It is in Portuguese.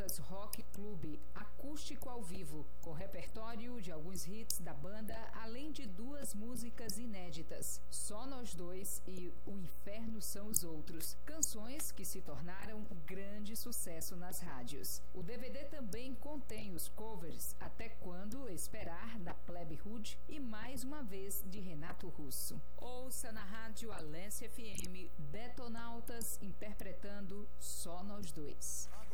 Trevas Rock Club, acústico ao vivo, com repertório de alguns hits da banda, além de 2 músicas inéditas, Só Nós Dois e O Inferno São os Outros, canções que se tornaram grande sucesso nas rádios. O DVD também contém os covers Até Quando Esperar, da Plebe Hood, e Mais Uma Vez, de Renato Russo. Ouça na rádio Alência FM, Detonautas interpretando Só Nós Dois.